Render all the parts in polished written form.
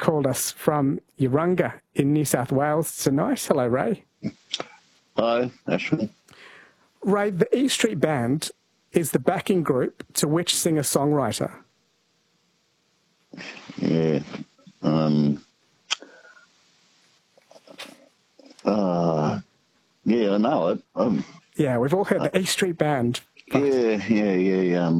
called us from Urunga in New South Wales tonight. Hello, Ray. Hello, Ashwin. Ray, the E Street Band is the backing group to which singer-songwriter? Yeah. Yeah, I know it. Yeah, we've all heard the E Street Band. Yeah.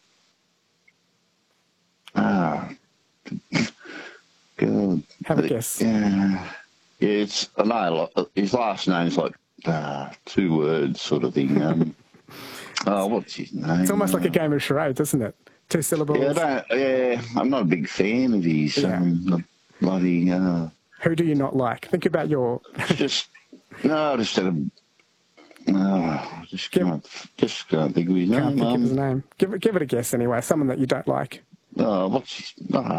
God. Have a guess. Yeah, it's, I know, his last name's like 2 words sort of thing. What's his name? It's almost like a game of charades, isn't it? 2 syllables. I'm not a big fan of his bloody... Who do you not like? Think about your... just can't think of his name. Can't think of his name. Give it a guess anyway. Someone that you don't like. What's his...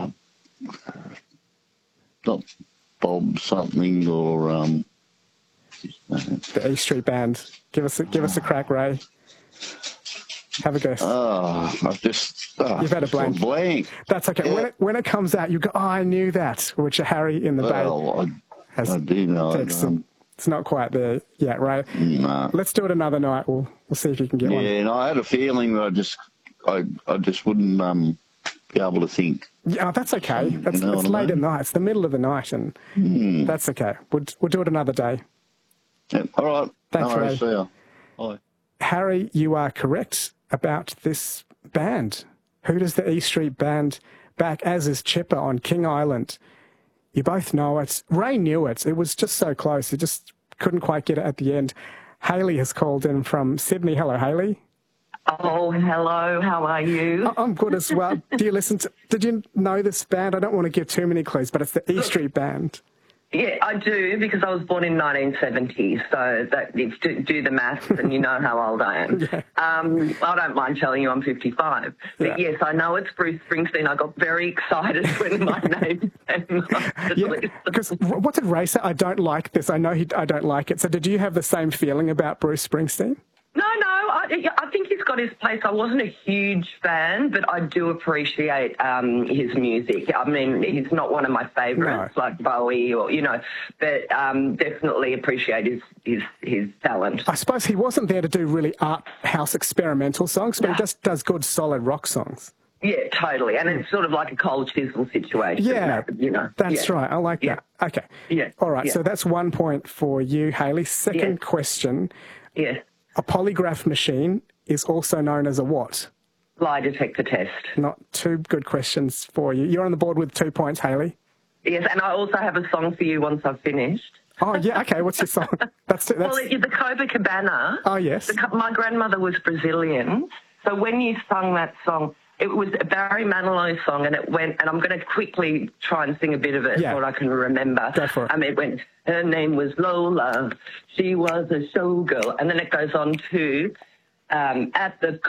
not Bob something or... The E Street Band. Give us a crack, Ray. Have a guess. You've had a blank. That's okay. Yeah. When it comes out, you go, "Oh, I knew that," which Harry in the Bay has. I do know. It's not quite there yet, right? No. Let's do it another night. We'll see if you can get one. Yeah, and I had a feeling that I just wouldn't be able to think. Yeah, that's okay. It's late at night. It's the middle of the night, and that's okay. We'll do it another day. Yeah, all right. Thanks, Ray. See ya. Bye. Harry, you are correct about this band. Who does the E Street Band back, as is Chipper on King Island? You both know it. Ray knew it. It was just so close. He just couldn't quite get it at the end. Hayley has called in from Sydney. Hello, Hayley. Oh, hello. How are you? I'm good as well. Did you know this band? I don't want to give too many clues, but it's the E Street Band. Yeah, I do, because I was born in 1970, so do the maths and you know how old I am. Yeah. I don't mind telling you I'm 55. But yes, I know it's Bruce Springsteen. I got very excited when my name came up. Because what did Ray say? I don't like this. I know I don't like it. So did you have the same feeling about Bruce Springsteen? No, I think he's got his place. I wasn't a huge fan, but I do appreciate his music. I mean, he's not one of my favourites, like Bowie or, but definitely appreciate his talent. I suppose he wasn't there to do really art house experimental songs, but he just does good, solid rock songs. Yeah, totally. And it's sort of like a Cold Chisel situation. Yeah, that's right. I like that. Okay. Yeah. All right, so that's 1 point for you, Hayley. Second question. Yes. A polygraph machine is also known as a what? Lie detector test. Not 2 good questions for you. You're on the board with 2 points, Hayley. Yes, and I also have a song for you once I've finished. Oh, yeah, okay. What's your song? That's the Copacabana. Oh, yes. My grandmother was Brazilian, so when you sung that song, it was a Barry Manilow song, and it went, and I'm going to quickly try and sing a bit of it, what I can remember. Go for it. It went, her name was Lola, she was a showgirl, and then it goes on to, at the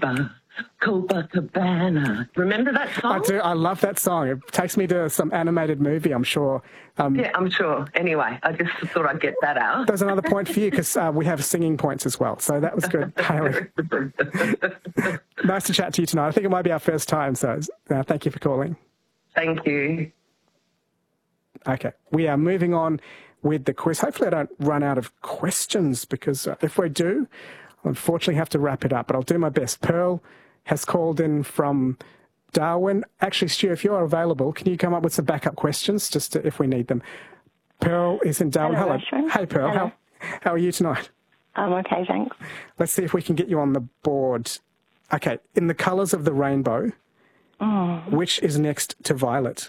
Copacabana. Remember that song? I do. I love that song. It takes me to some animated movie, I'm sure. Yeah, I'm sure. Anyway, I just thought I'd get that out. There's another point for you because we have singing points as well. So that was good, Hayley. Nice to chat to you tonight. I think it might be our first time, so thank you for calling. Thank you. Okay, we are moving on with the quiz. Hopefully I don't run out of questions because if we do, I'll unfortunately have to wrap it up, but I'll do my best. Pearl has called in from Darwin. Actually, Stu, if you're available, can you come up with some backup questions just if we need them? Pearl is in Darwin. Hello. Hey, Pearl. Hello. How are you tonight? I'm okay, thanks. Let's see if we can get you on the board. Okay, in the colours of the rainbow, which is next to violet?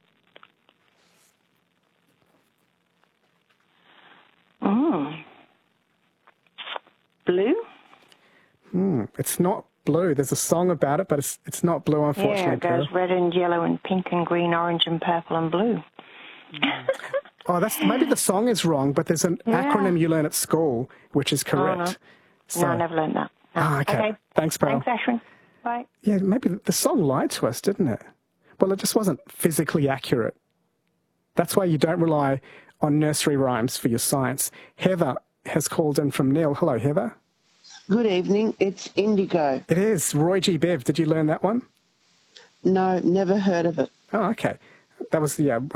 Blue? It's not blue. There's a song about it, but it's not blue, unfortunately. Yeah, it goes red and yellow and pink and green, orange and purple and blue. Oh, maybe the song is wrong, but there's an acronym you learn at school, which is correct. Oh, no. So, no, I never learned that. No. Okay. Thanks, Pearl. Thanks, Ashwin. Bye. Yeah, maybe the song lied to us, didn't it? Well, it just wasn't physically accurate. That's why you don't rely on nursery rhymes for your science. Heather has called in from Neil. Hello, Heather. Good evening. It's indigo. It is. Roy G. Biv. Did you learn that one? No, never heard of it. Oh, okay. That was the